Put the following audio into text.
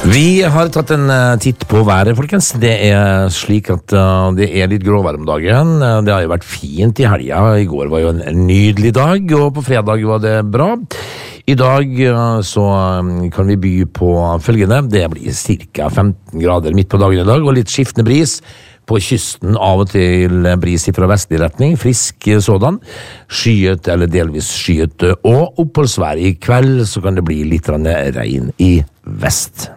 Vi har tatt en titt på været, folkens. Det slik at det litt gråvær om dagen. Det har jo vært fint i helga. I går var jo en nydelig dag, og på fredag var det bra. I dag så kan vi by på følgende. Det blir cirka 15 grader midt på dagen i dag, og litt skiftende bris. På kysten av og til bris fra vestlig retning, frisk sådan, skyet eller delvis skyet, og oppholdsvær i kveld så kan det bli litt regn i vest.